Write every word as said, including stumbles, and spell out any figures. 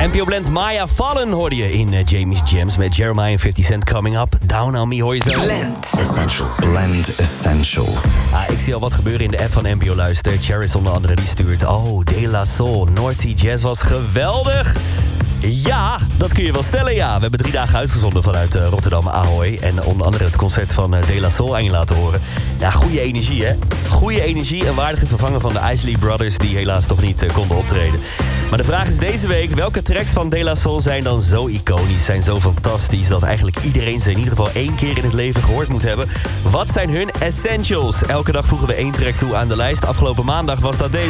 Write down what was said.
N P O Blend Maya Fallen hoorde je in uh, Jamie's Gems met Jeremiah en fifty Cent Coming Up. Down on Me hoor je zo. Blend Essentials. Blend Essentials. Ah, ik zie al wat gebeuren in de app van N P O Luister. Charis onder andere die stuurt. Oh, De La Soul, North Sea Jazz was geweldig. Ja, dat kun je wel stellen, ja. We hebben drie dagen uitgezonden vanuit uh, Rotterdam Ahoy. En onder andere het concert van uh, De La Soul aan je laten horen. Ja, goede energie, hè? Goede energie en waardige vervanger van de Isley Brothers... die helaas toch niet uh, konden optreden. Maar de vraag is deze week... welke tracks van De La Soul zijn dan zo iconisch... zijn zo fantastisch... dat eigenlijk iedereen ze in ieder geval één keer in het leven gehoord moet hebben? Wat zijn hun essentials? Elke dag voegen we één track toe aan de lijst. Afgelopen maandag was dat deze.